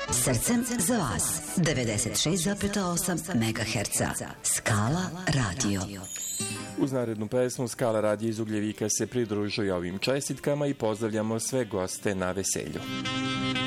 Srcem za vas 96,8 MHz. Skala radio. Uz narednu pesmu Skala radio iz Ugljevika se pridružuje ovim čestitkama i pozdravljamo sve goste na veselju.